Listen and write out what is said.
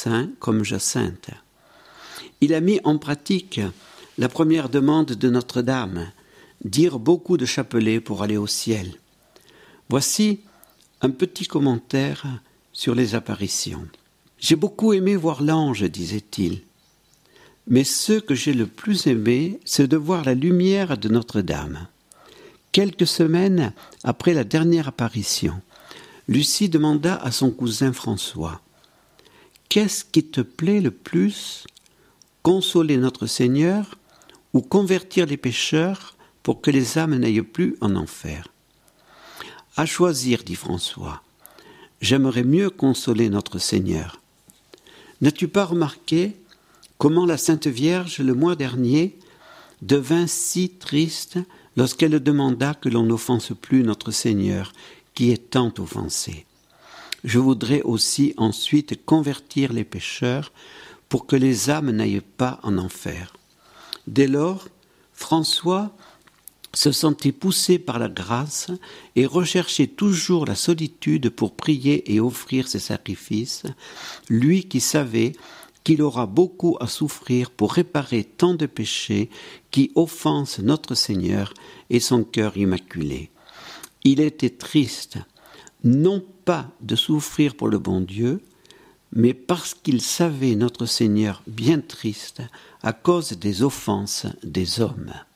saint comme Jacinthe. Il a mis en pratique la première demande de Notre-Dame, dire beaucoup de chapelets pour aller au ciel. Voici un petit commentaire sur les apparitions. « J'ai beaucoup aimé voir l'ange, disait-il. Mais ce que j'ai le plus aimé, c'est de voir la lumière de Notre-Dame. Quelques semaines après la dernière apparition, Lucie demanda à son cousin François « Qu'est-ce qui te plaît le plus, consoler notre Seigneur ou convertir les pécheurs pour que les âmes n'aillent plus en enfer ?» « À choisir, dit François, j'aimerais mieux consoler notre Seigneur. N'as-tu pas remarqué comment la Sainte Vierge, le mois dernier, devint si triste lorsqu'elle demanda que l'on n'offense plus notre Seigneur, qui est tant offensé. Je voudrais aussi ensuite convertir les pécheurs pour que les âmes n'aillent pas en enfer. » Dès lors, François se sentait poussé par la grâce et recherchait toujours la solitude pour prier et offrir ses sacrifices, lui qui savait qu'il aura beaucoup à souffrir pour réparer tant de péchés qui offensent notre Seigneur et son cœur immaculé. Il était triste, non pas de souffrir pour le bon Dieu, mais parce qu'il savait notre Seigneur bien triste à cause des offenses des hommes.